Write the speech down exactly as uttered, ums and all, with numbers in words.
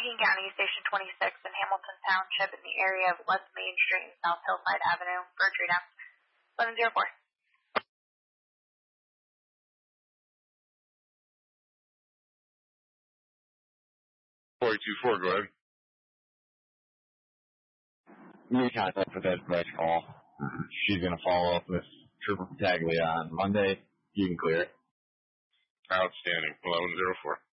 Licking County, Station twenty-six in Hamilton Township in the area of West Main Street and South Hillside Avenue, Bertrina. eleven oh four. four two four, go ahead. New contact for that dispatch call. Uh, she's going to follow up with Trooper Pataglia on Monday. You can clear it. Outstanding. eleven oh four.